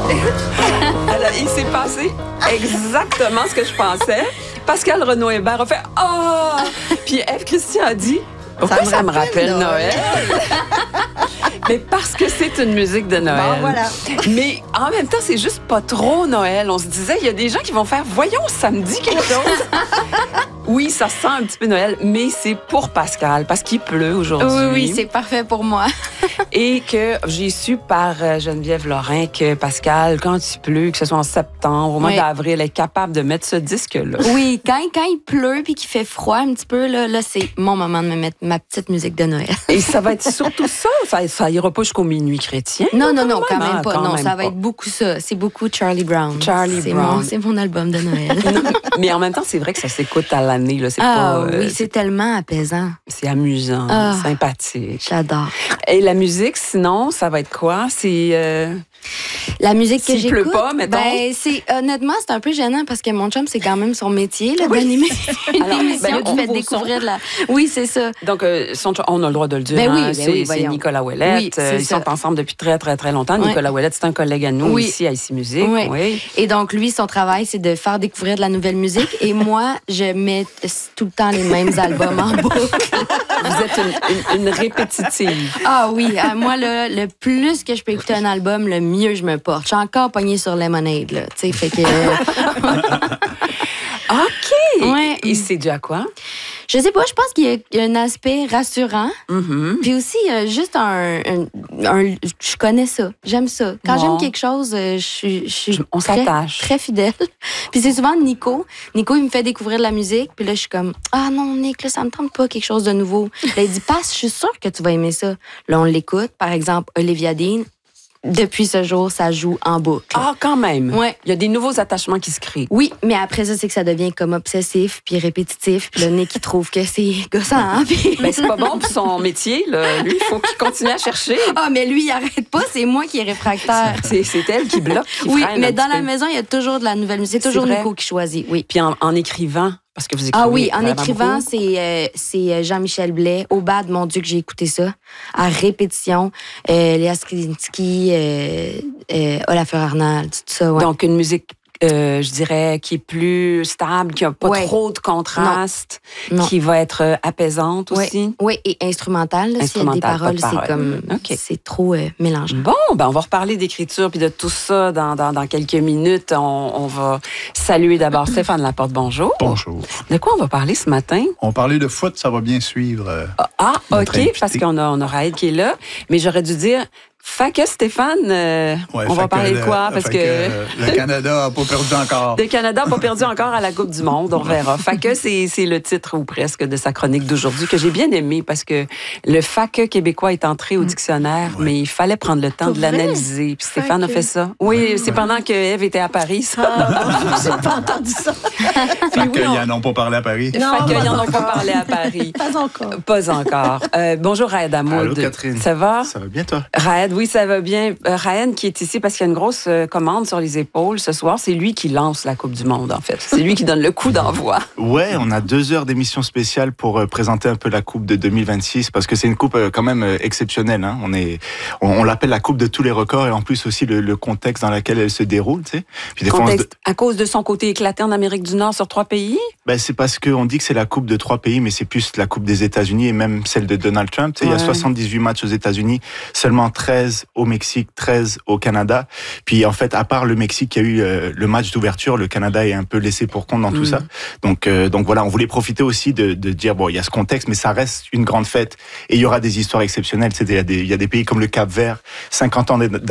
Alors, il s'est passé exactement ce que je pensais. Pascal Renaud-Hébert a fait « Ah! » Puis Ève Christian a dit « Pourquoi ça me rappelle Noël? » Mais parce que c'est une musique de Noël. Bon, voilà. Mais en même temps, c'est juste pas trop Noël. On se disait, il y a des gens qui vont faire « Voyons, ça me dit quelque chose. » Oui, ça sent un petit peu Noël, mais c'est pour Pascal, parce qu'il pleut aujourd'hui. Oui, c'est parfait pour moi. Et que j'ai su par Geneviève Lorrain que Pascal, quand il pleut, que ce soit en septembre, au mois d'avril, est capable de mettre ce disque-là. Oui, quand il pleut puis qu'il fait froid un petit peu, là c'est mon moment de me mettre ma petite musique de Noël. Et ça va être surtout ça. Ça ira pas jusqu'au minuit chrétien. Non, quand même pas. Non, ça va être beaucoup ça. C'est beaucoup Charlie Brown. C'est mon album de Noël. Mais en même temps, c'est vrai que ça s'écoute à l'année. Là. Oui, c'est tellement apaisant. C'est amusant, sympathique. J'adore. Et la musique, sinon, ça va être quoi? C'est... La musique que j'écoute, pleut pas, mettons. Honnêtement, c'est un peu gênant parce que mon chum, c'est quand même son métier là, d'animer une émission qui fait découvrir de la... Oui, c'est ça. Donc, on a le droit de le dire. C'est Nicolas Ouellette. Oui, ils sont ensemble depuis très, très, très longtemps. Oui. Nicolas Ouellette, c'est un collègue à nous ici à Ici Musique. Oui. Et donc, lui, son travail, c'est de faire découvrir de la nouvelle musique. Et moi, je mets tout le temps les mêmes albums en boucle. Vous êtes une répétitive. Ah oui, moi, le plus que je peux écouter un album, le mieux je me porte. Je suis encore pognée sur Lemonade, là. Tu sais, fait que... OK! Ouais. Et c'est dû à quoi? Je sais pas, je pense qu'il y a un aspect rassurant. Mm-hmm. Puis aussi, juste je connais ça. J'aime ça. Quand j'aime quelque chose, je suis on s'attache. Très fidèle. Puis c'est souvent Nico. Nico, il me fait découvrir de la musique. Puis là, je suis comme, ah non, Nick, là, ça me tente pas quelque chose de nouveau. Là, il dit, passe, je suis sûre que tu vas aimer ça. Là, on l'écoute. Par exemple, Olivia Dean. Depuis ce jour, ça joue en boucle. Ah, quand même? Oui. Il y a des nouveaux attachements qui se créent. Oui, mais après ça, c'est que ça devient comme obsessif puis répétitif. Puis le Nick, il trouve que c'est gossant. Hein? Puis... Ben, c'est pas bon pour son métier. Là. Lui, il faut qu'il continue à chercher. Ah, mais lui, il arrête pas. C'est moi qui est réfractaire. C'est elle qui bloque, qui oui, freine mais dans la maison, il y a toujours de la nouvelle musique. C'est toujours Nico qui choisit. Oui. Puis en écrivant... Parce que vous écrivez. Ah oui, en écrivant, c'est Jean-Michel Blais. Au bad, mon Dieu, que j'ai écouté ça. À répétition. Léa Skrzynski, Olafur Arnald, tout ça. Ouais. Donc, une musique, je dirais, qui est plus stable, qui n'a pas trop de contraste, qui va être apaisante aussi. Oui, et instrumentale. S'il y a des paroles, c'est comme... C'est trop mélangeant. Bon, ben on va reparler d'écriture puis de tout ça dans quelques minutes. On va saluer d'abord Stéphane Laporte. Bonjour. Bonjour. De quoi on va parler ce matin? On parlait de foot, ça va bien suivre. OK, parce qu'on a Raed qui est là. Mais j'aurais dû dire... Fait que Stéphane, on va parler de quoi? Parce que le Canada n'a pas perdu encore. Le Canada n'a pas perdu encore à la Coupe du Monde, on verra. Fait que c'est le titre ou presque de sa chronique d'aujourd'hui que j'ai bien aimé parce que le FAQ québécois est entré au dictionnaire, mais il fallait prendre le temps de l'analyser. Puis Stéphane a fait ça. Oui, c'est pendant que Ève était à Paris, ça. J'ai pas entendu ça. Ils n'en ont pas parlé à Paris. Ils n'en ont pas parlé à Paris. Pas encore. Pas encore. Bonjour Raed Hamoud. Allô Catherine. Ça va? Ça va bien toi? Raed, oui, ça va bien. Raed qui est ici parce qu'il y a une grosse commande sur les épaules ce soir. C'est lui qui lance la Coupe du Monde, en fait. C'est lui qui donne le coup d'envoi. Ouais, on a 2 heures d'émission spéciale pour présenter un peu la Coupe de 2026 parce que c'est une coupe quand même exceptionnelle. Hein. On l'appelle la Coupe de tous les records et en plus aussi le contexte dans lequel elle se déroule. Tu sais. Puis à cause de son côté éclaté en Amérique du Nord sur 3 pays? Ben, c'est parce qu'on dit que c'est la Coupe de 3 pays, mais c'est plus la Coupe des États-Unis et même celle de Donald Trump. Tu sais, il y a 78 matchs aux États-Unis, seulement 13 au Mexique, 13 au Canada. Puis en fait, à part le Mexique, il y a eu le match d'ouverture, le Canada est un peu laissé pour compte dans tout ça. Donc voilà, on voulait profiter aussi de dire, bon, il y a ce contexte, mais ça reste une grande fête et il y aura des histoires exceptionnelles. Il y a des pays comme le Cap-Vert, 50 ans